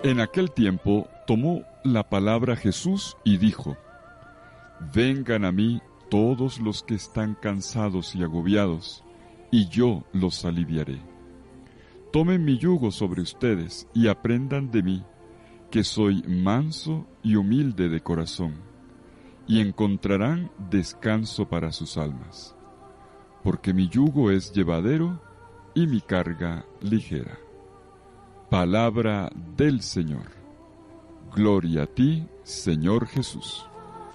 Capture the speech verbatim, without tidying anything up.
En aquel tiempo tomó la palabra Jesús y dijo: Vengan a mí todos los que están cansados y agobiados, y yo los aliviaré. Tomen mi yugo sobre ustedes y aprendan de mí, que soy manso y humilde de corazón, y encontrarán descanso para sus almas, porque mi yugo es llevadero y mi carga ligera. Palabra del Señor. Gloria a ti, Señor Jesús.